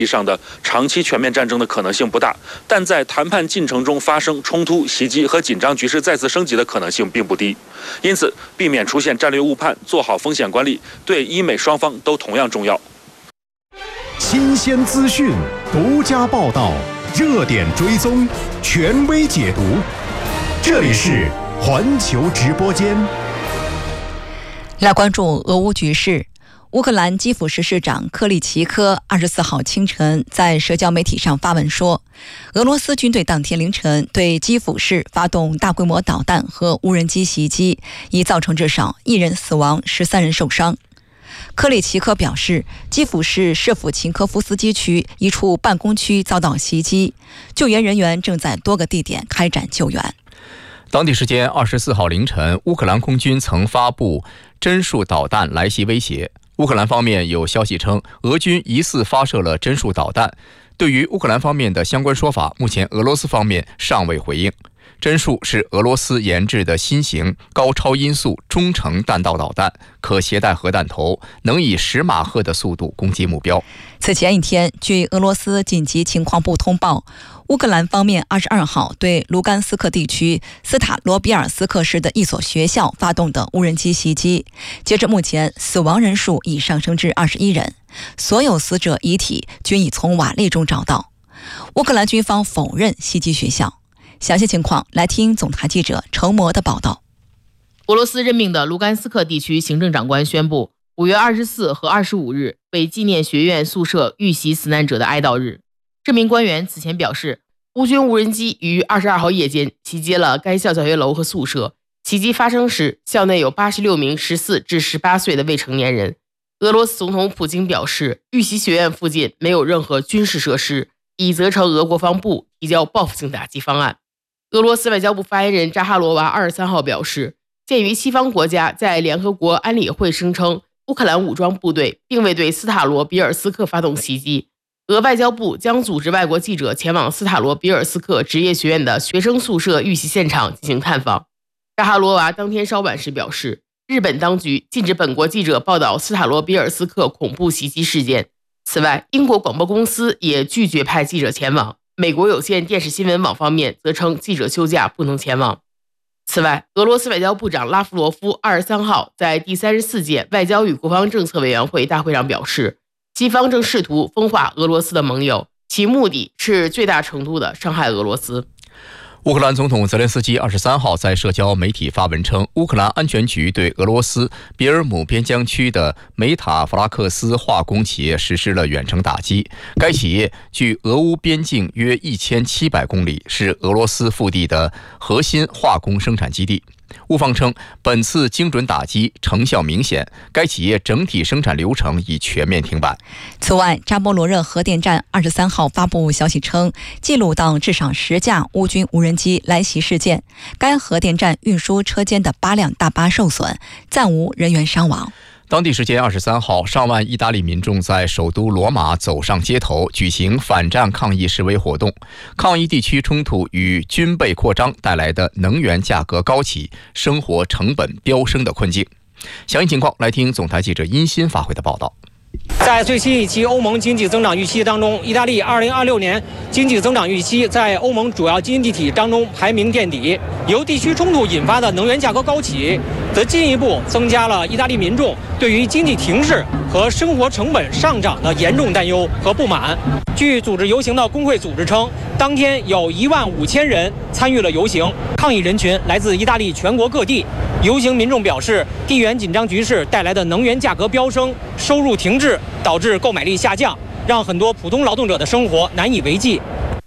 以上的长期全面战争的可能性不大，但在谈判进程中发生冲突、袭击和紧张局势再次升级的可能性并不低。因此，避免出现战略误判，做好风险管理，对伊美双方都同样重要。 新鲜资讯，独家报道，热点追踪，权威解读。这里是环球直播间。 来关注俄乌局势。乌克兰基辅市市长克里奇科24号清晨在社交媒体上发文说，俄罗斯军队当天凌晨对基辅市发动大规模导弹和无人机袭击，已造成至少1人死亡，13人受伤。克里奇科表示，基辅市舍甫琴科夫斯基区一处办公区遭到袭击，救援人员正在多个地点开展救援。 当地时间24号凌晨，乌克兰空军曾发布针数导弹来袭威胁。乌克兰方面有消息称，俄军疑似发射了针数导弹。对于乌克兰方面的相关说法，目前俄罗斯方面尚未回应。针数是俄罗斯研制的新型高超音速中程弹道导弹，可携带核弹头，能以10马赫的速度攻击目标。 此前一天，据俄罗斯紧急情况部通报，乌克兰方面22号对卢甘斯克地区斯塔罗比尔斯克市的一所学校发动的无人机袭击。截至目前，死亡人数已上升至21人，所有死者遗体均已从瓦砾中找到。乌克兰军方否认袭击学校。详细情况来听总台记者程模的报道。 俄罗斯任命的卢甘斯克地区行政长官宣布，5月24和25日为纪念学院宿舍遇袭死难者的哀悼日。这名官员此前表示，乌军无人机于22号夜间袭击了该校教学楼和宿舍。袭击发生时，校内有86名14至18岁的未成年人。俄罗斯总统普京表示，遇袭学院附近没有任何军事设施，已责成俄国防部提交报复性打击方案。俄罗斯外交部发言人扎哈罗娃23号表示，鉴于西方国家在联合国安理会声称乌克兰武装部队并未对斯塔罗比尔斯克发动袭击，俄外交部将组织外国记者前往斯塔罗比尔斯克职业学院的学生宿舍遇袭现场进行探访。扎哈罗娃当天稍晚时表示，日本当局禁止本国记者报道斯塔罗比尔斯克恐怖袭击事件。此外，英国广播公司也拒绝派记者前往。美国有线电视新闻网方面则称记者休假不能前往。此外，俄罗斯外交部长拉夫罗夫23号在第34届外交与国防政策委员会大会上表示，西方正试图分化俄罗斯的盟友，其目的是最大程度地伤害俄罗斯。 乌克兰总统泽连斯基23号在社交媒体发文称，乌克兰安全局对俄罗斯别尔姆边疆区的梅塔弗拉克斯化工企业实施了远程打击。该企业距俄乌边境约1700公里，是俄罗斯腹地的核心化工生产基地。乌方称，本次精准打击成效明显，该企业整体生产流程已全面停摆。 此外，扎波罗热核电站23号发布消息称，记录到至少10架乌军无人机来袭事件，该核电站运输车间的8辆大巴受损，暂无人员伤亡。 当地时间23号，上万意大利民众在首都罗马走上街头，举行反战抗议示威活动。抗议地区冲突与军备扩张带来的能源价格高企、生活成本飙升的困境。详细情况来听总台记者殷鑫发回的报道。 在最新一期欧盟经济增长预期当中，意大利2026年经济增长预期在欧盟主要经济体当中排名垫底。由地区冲突引发的能源价格高企，则进一步增加了意大利民众对于经济停滞和生活成本上涨的严重担忧和不满。据组织游行的工会组织称，当天有15000人参与了游行，抗议人群来自意大利全国各地。游行民众表示，地缘紧张局势带来的能源价格飙升、收入停滞，导致购买力下降，让很多普通劳动者的生活难以为继。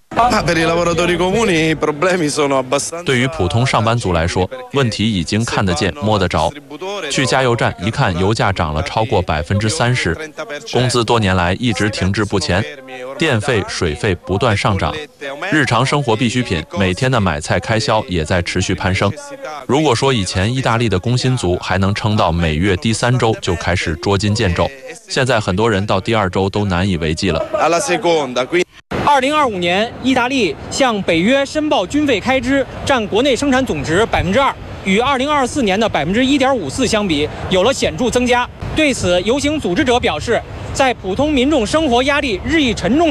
对于普通上班族来说，问题已经看得见摸得着。去加油站一看，油价涨了超过30%，工资多年来一直停滞不前，电费、水费不断上涨，日常生活必需品每天的买菜开销也在持续攀升。如果说以前意大利的工薪族还能撑到每月第3周就开始捉襟见肘，现在很多人到第2周都难以为继了。 2025年，意大利向北约申报军费开支占国内生产总值2%，与2024年的1.54%相比，有了显著增加。对此，游行组织者表示，在普通民众生活压力日益沉重